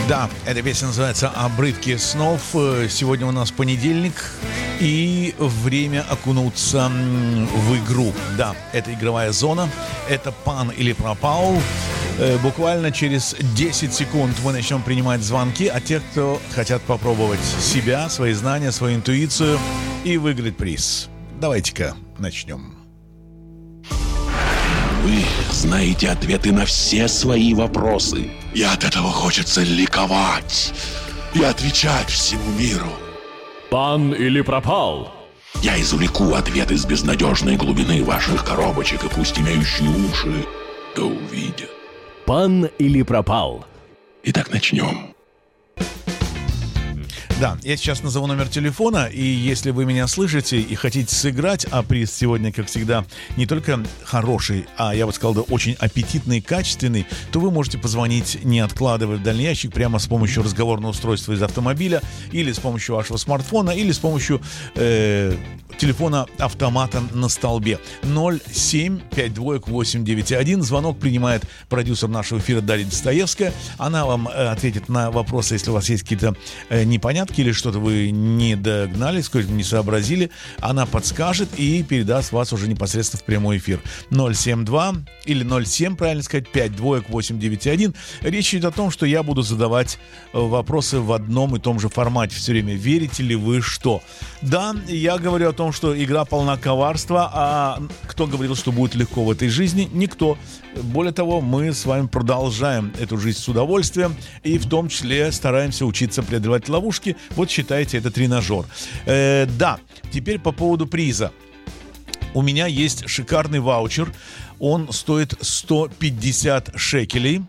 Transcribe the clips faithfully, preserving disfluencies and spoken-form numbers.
Да, эта песня называется «Обрывки снов». Сегодня у нас понедельник, и время окунуться в игру. Да, это игровая зона, это «Пан или пропал». Буквально через десять секунд мы начнем принимать звонки от тех, кто хотят попробовать себя, свои знания, свою интуицию и выиграть приз. Давайте-ка начнем. Вы знаете ответы на все свои вопросы. И от этого хочется ликовать и отвечать всему миру. Пан или пропал? Я извлеку ответ из безнадежной глубины ваших коробочек, и пусть имеющие уши да увидят. Пан или пропал? Итак, начнем. Да, я сейчас назову номер телефона, и если вы меня слышите и хотите сыграть, а приз сегодня, как всегда, не только хороший, а я бы сказал, да, очень аппетитный, качественный, то вы можете позвонить, не откладывая в дальний ящик, прямо с помощью разговорного устройства из автомобиля, или с помощью вашего смартфона, или с помощью э, телефона-автомата на столбе. ноль семь пять два восемь девять один. Звонок принимает продюсер нашего эфира Дарья Достоевская. Она вам э, ответит на вопросы, если у вас есть какие-то э, непонятки, или что-то вы не догнали, сколько не сообразили, она подскажет и передаст вас уже непосредственно в прямой эфир. ноль семь два или ноль семь, правильно сказать, пять два восемь девять один. Речь идет о том, что я буду задавать вопросы в одном и том же формате все время. Верите ли вы что? Да, я говорю о том, что игра полна коварства, а кто говорил, что будет легко в этой жизни? Никто. Более того, мы с вами продолжаем эту жизнь с удовольствием и в том числе стараемся учиться преодолевать ловушки. Вот считайте, это тренажер. Э, да, теперь по поводу приза. У меня есть шикарный ваучер. Он стоит сто пятьдесят шекелей.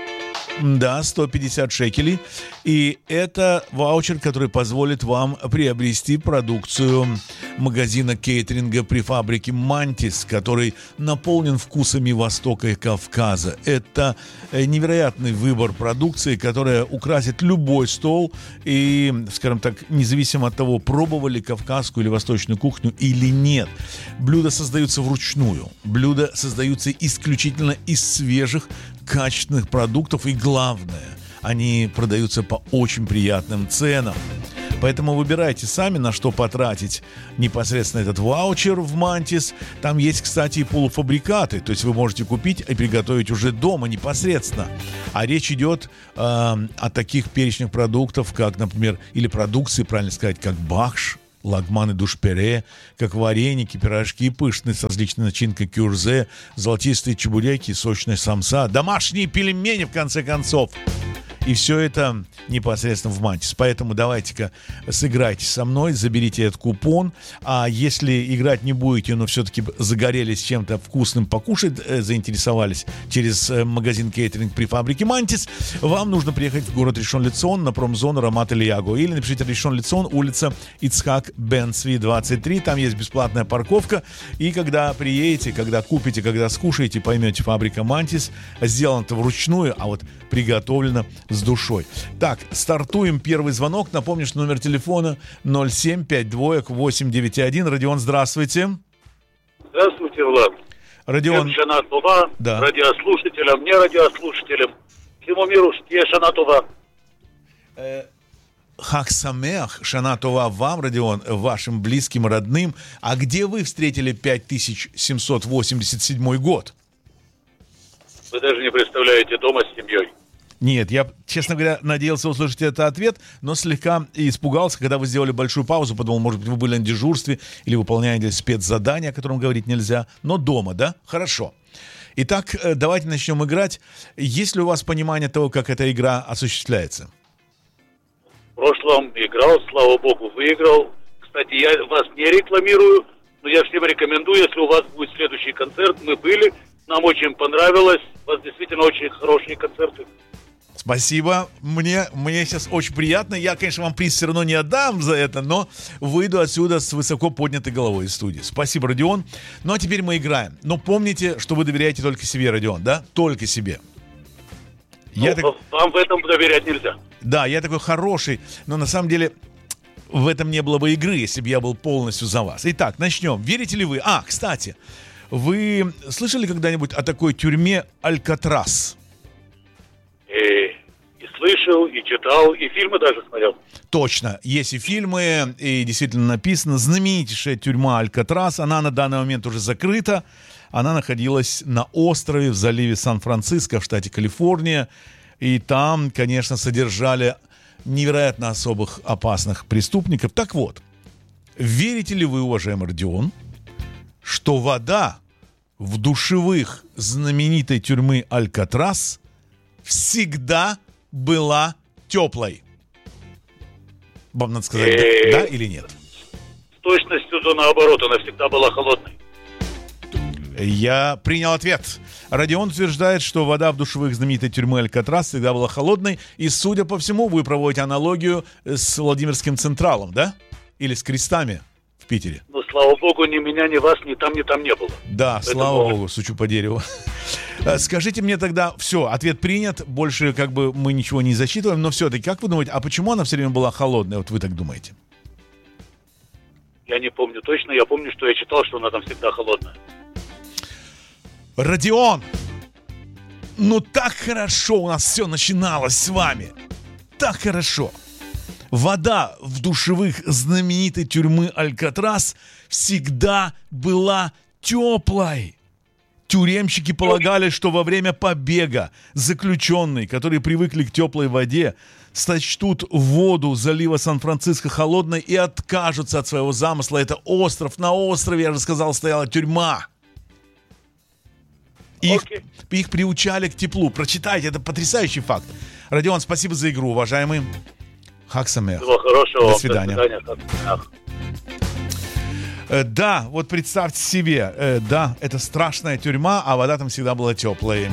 Да, сто пятьдесят шекелей. И это ваучер, который позволит вам приобрести продукцию магазина кейтеринга при фабрике «Мантис», который наполнен вкусами Востока и Кавказа. Это невероятный выбор продукции, которая украсит любой стол. И, скажем так, независимо от того, пробовали кавказскую или восточную кухню или нет. Блюда создаются вручную. Блюда создаются исключительно из свежих, качественных продуктов. И главное, они продаются по очень приятным ценам. Поэтому выбирайте сами, на что потратить непосредственно этот ваучер в «Мантис». Там есть, кстати, и полуфабрикаты. То есть вы можете купить и приготовить уже дома непосредственно. А речь идет э, о таких перечнях продуктов, как, например, или продукции, правильно сказать, как бахш, лагман и душпере, как вареники, пирожки пышные с различной начинкой кюрзе, золотистые чебуреки, сочная самса, домашние пельмени, в конце концов. И все это непосредственно в «Мантис». Поэтому давайте-ка сыграйте со мной, заберите этот купон. А если играть не будете, но все-таки загорелись чем-то вкусным покушать, э, заинтересовались через э, магазин кейтеринг при фабрике «Мантис», вам нужно приехать в город Ришон-Ле-Цион на промзону Рамат-эль-Ягу. Или напишите Ришон-Ле-Цион, улица Ицхак Бен-Цви, двадцать три. Там есть бесплатная парковка. И когда приедете, когда купите, когда скушаете, поймете, фабрика «Мантис» сделана-то вручную, а вот приготовлена с душой. Так, стартуем первый звонок. Напомню, что номер телефона ноль семь пять два восемь девять один. Родион, здравствуйте. Здравствуйте, Влад. Родион. Всем шана това, да. Радиослушателям, не радиослушателям. Всему миру всем шана това. Хаг самеах, шана това вам, Родион, вашим близким, родным. А где вы встретили пять тысяч семьсот восемьдесят седьмой год? Вы даже не представляете, дома с семьей. Нет, я, честно говоря, надеялся услышать этот ответ, но слегка испугался, когда вы сделали большую паузу, подумал, может быть, вы были на дежурстве или выполняли спецзадание, о котором говорить нельзя, но дома, да? Хорошо. Итак, давайте начнем играть. Есть ли у вас понимание того, как эта игра осуществляется? В прошлом играл, слава богу, выиграл. Кстати, я вас не рекламирую, но я всем рекомендую, если у вас будет следующий концерт, мы были, нам очень понравилось, у вас действительно очень хорошие концерты. Спасибо. Мне, мне сейчас очень приятно. Я, конечно, вам приз все равно не отдам за это, но выйду отсюда с высоко поднятой головой из студии. Спасибо, Родион. Ну, а теперь мы играем. Но помните, что вы доверяете только себе, Родион, да? Только себе. Ну, я так... Вам в этом доверять нельзя. Да, я такой хороший, но на самом деле в этом не было бы игры, если бы я был полностью за вас. Итак, начнем. Верите ли вы? А, кстати, вы слышали когда-нибудь о такой тюрьме Алькатрас? И, и слышал. слышал, и читал, и фильмы даже смотрел. Точно. Есть и фильмы, и действительно написано. Знаменитейшая тюрьма Алькатрас, она на данный момент уже закрыта. Она находилась на острове в заливе Сан-Франциско в штате Калифорния. И там, конечно, содержали невероятно особых опасных преступников. Так вот, верите ли вы, уважаемый Родион, что вода в душевых знаменитой тюрьмы Алькатрас всегда была теплой? Вам надо сказать, да, да или нет? С точностью до наоборот, она всегда была холодной. Я принял ответ. Родион утверждает, что вода в душевых знаменитой тюрьмы Алькатрас всегда была холодной. И, судя по всему, вы проводите аналогию с Владимирским Централом, да? Или с крестами в Питере. Ну, слава богу, ни меня, ни вас, ни там, ни там не было. Да, Поэтому... слава богу, сучу по дереву. Скажите мне тогда, все, ответ принят, больше как бы мы ничего не засчитываем, но все-таки, как вы думаете, а почему она все время была холодная? Вот вы так думаете? Я не помню точно, я помню, что я читал, что она там всегда холодная. Родион, ну так хорошо у нас все начиналось с вами. Так хорошо. Вода в душевых знаменитой тюрьмы Алькатрас всегда была теплой. Тюремщики полагали, что во время побега заключенные, которые привыкли к теплой воде, сочтут воду залива Сан-Франциско холодной и откажутся от своего замысла. Это остров. На острове, я же сказал, стояла тюрьма. Их, okay. их приучали к теплу. Прочитайте, это потрясающий факт. Родион, спасибо за игру, уважаемый. Хаг самех. Всего хорошего. До свидания. До свидания. Э, да, вот представьте себе, э, да, это страшная тюрьма, а вода там всегда была теплая.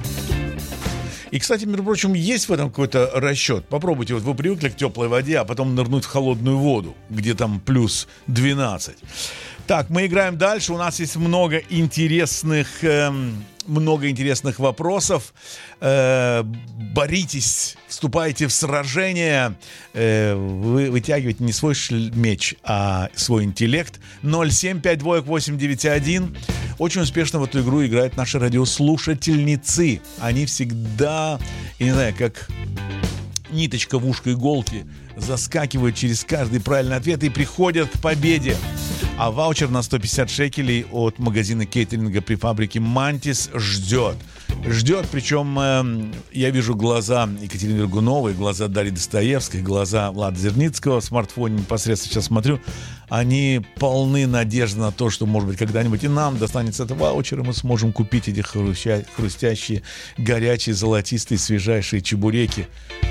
И, кстати, между прочим, есть в этом какой-то расчет. Попробуйте, вот вы привыкли к теплой воде, а потом нырнуть в холодную воду, где там плюс двенадцать. Так, мы играем дальше. У нас есть много интересных, э, много интересных вопросов. Э, боритесь, вступайте в сражение. Э, вы вытягиваете не свой меч, а свой интеллект. ноль семь пять два восемь девять один. Очень успешно в эту игру играют наши радиослушательницы. Они всегда, я не знаю, как ниточка в ушко иголки, заскакивают через каждый правильный ответ и приходят к победе. А ваучер на сто пятьдесят шекелей от магазина кейтеринга при фабрике «Мантис» ждет. Ждет, причем э, я вижу глаза Екатерины Вергуновой, глаза Дарьи Достоевской, глаза Влада Зерницкого в смартфоне непосредственно сейчас смотрю. Они полны надежды на то, что, может быть, когда-нибудь и нам достанется этот ваучер, и мы сможем купить эти хрустя- хрустящие, горячие, золотистые, свежайшие чебуреки.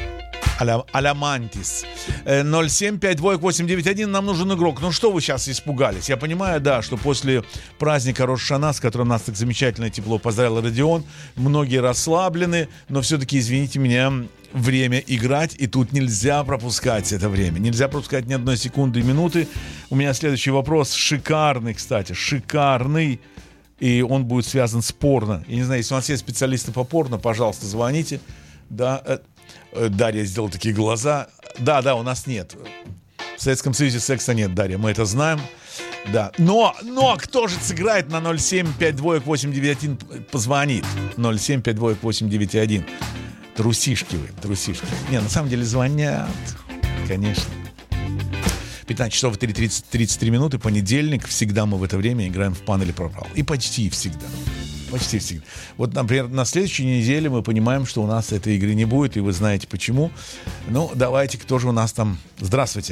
А-ля, а-ля Мантис. ноль семь пять два восемь девять один. Нам нужен игрок. Ну что вы сейчас испугались? Я понимаю, да, что после праздника Рош-ха-Шана, с которым нас так замечательно и тепло поздравил Родион, многие расслаблены, но все-таки, извините меня, время играть, и тут нельзя пропускать это время. Нельзя пропускать ни одной секунды и минуты. У меня следующий вопрос. Шикарный, кстати, шикарный. И он будет связан с порно. Я не знаю, если у нас есть специалисты по порно, пожалуйста, звоните. Да, Дарья сделала такие глаза. Да, да, у нас нет. В Советском Союзе секса нет, Дарья, мы это знаем. Да. Но, но кто же сыграет на ноль семь пять два восемь девять один, позвонит. ноль семь пять два восемь девять один. Трусишки вы, трусишки. Не, на самом деле звонят. Конечно. пятнадцать часов тридцать, тридцать три минуты, понедельник. Всегда мы в это время играем в «Пан или пропал». И почти всегда. Почти всегда. Вот, например, на следующей неделе мы понимаем, что у нас этой игры не будет, и вы знаете почему. Ну, давайте, кто же у нас там? Здравствуйте.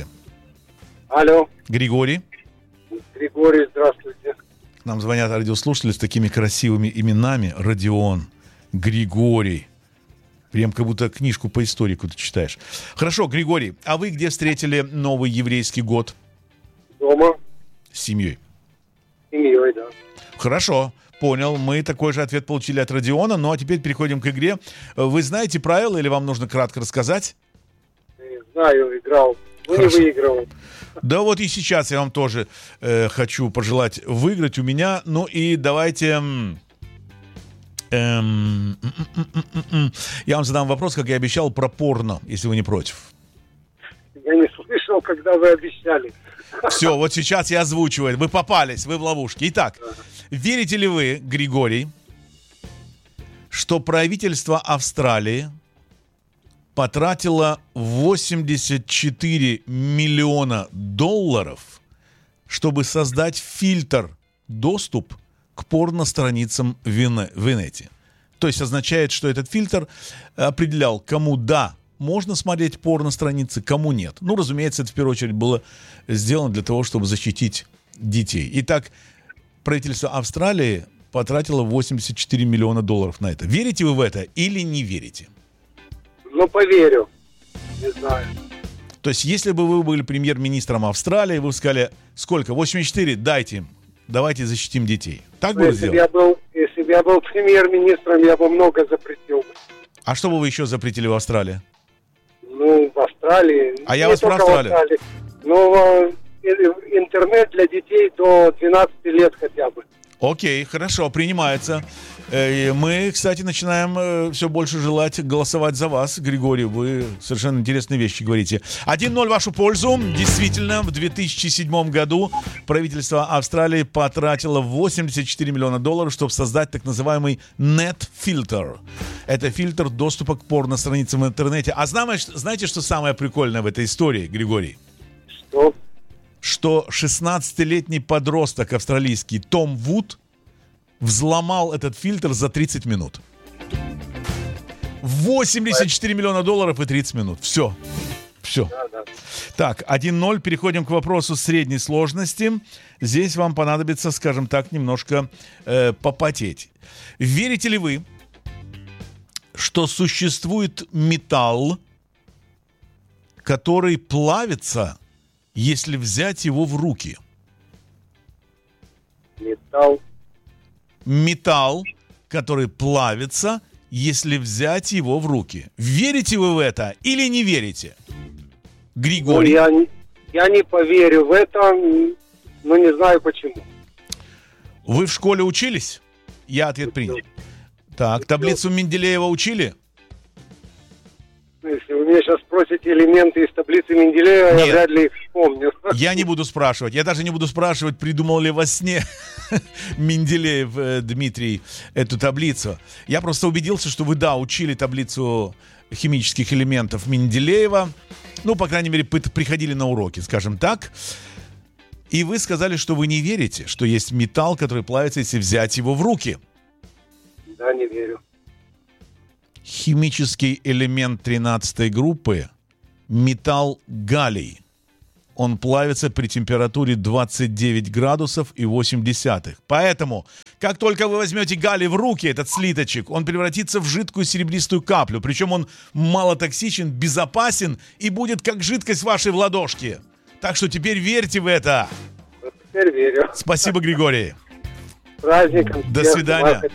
Алло. Григорий. Григорий, здравствуйте. К нам звонят радиослушатели с такими красивыми именами. Родион, Григорий. Прям как будто книжку по историку ты читаешь. Хорошо, Григорий, а вы где встретили новый еврейский год? Дома. С семьей? С семьей, да. Хорошо. Понял, мы такой же ответ получили от Родиона. Ну а теперь переходим к игре. Вы знаете правила или вам нужно кратко рассказать? Не знаю, играл. Вы Хорошо. Не выиграл. Да вот и сейчас я вам тоже э, хочу пожелать выиграть у меня. Ну и давайте... Эм, эм, эм, я вам задам вопрос, как я обещал, про порно, если вы не против. Я не слышал, когда вы обещали. Все, вот сейчас я озвучиваю. Вы попались, вы в ловушке. Итак, верите ли вы, Григорий, что правительство Австралии потратила восемьдесят четыре миллиона долларов, чтобы создать фильтр доступ к порно-страницам в инете. То есть означает, что этот фильтр определял, кому да, можно смотреть порно-страницы, кому нет. Ну, разумеется, это в первую очередь было сделано для того, чтобы защитить детей. Итак, правительство Австралии потратило восемьдесят четыре миллиона долларов на это. Верите вы в это или не верите? Ну, поверю. Не знаю. То есть, если бы вы были премьер-министром Австралии, вы бы сказали, сколько? восемьдесят четыре? Дайте им. Давайте защитим детей. Так Ну, бы вы если бы сделали? я был, если бы я был премьер-министром, я бы много запретил бы. А что бы вы еще запретили в Австралии? Ну, в Австралии. А я не вас про только в Австралию. Австралии, но э, интернет для детей до двенадцати лет хотя бы. Окей, хорошо, принимается. Э, Мы, кстати, начинаем э, все больше желать голосовать за вас, Григорий. Вы совершенно интересные вещи говорите. один ноль в вашу пользу. Действительно, в две тысячи седьмом году правительство Австралии потратило восемьдесят четыре миллиона долларов, чтобы создать так называемый нет-фильтр. Это фильтр доступа к порно-страницам в интернете. А знаете, знаете, что самое прикольное в этой истории, Григорий? Что? Что шестнадцатилетний подросток австралийский Том Вуд взломал этот фильтр за тридцать минут. восемьдесят четыре миллиона долларов и тридцать минут. Все. Все. Да, да. Так, один ноль. Переходим к вопросу средней сложности. Здесь вам понадобится, скажем так, немножко э, попотеть. Верите ли вы, что существует металл, который плавится, если взять его в руки? Металл. Металл, который плавится, если взять его в руки. Верите вы в это или не верите? Ну, Григорий. я, не- я не поверю в это, но не знаю почему. Вы в школе учились? Я ответ принял. Так, таблицу Менделеева учили? Если вы меня сейчас спросите элементы из таблицы Менделеева, Нет. я вряд ли их вспомню. Я не буду спрашивать. Я даже не буду спрашивать, придумал ли во сне Менделеев э, Дмитрий эту таблицу. Я просто убедился, что вы, да, учили таблицу химических элементов Менделеева. Ну, по крайней мере, пы- приходили на уроки, скажем так. И вы сказали, что вы не верите, что есть металл, который плавится, если взять его в руки. Да, не верю. Химический элемент тринадцатой группы – металл галлий. Он плавится при температуре двадцать девять градусов и восемь десятых. Поэтому, как только вы возьмете галлий в руки, этот слиточек, он превратится в жидкую серебристую каплю. Причем он малотоксичен, безопасен и будет как жидкость в вашей в ладошке. Так что теперь верьте в это. Вот теперь верю. Спасибо, Григорий. С праздником. До всех свидания. вас.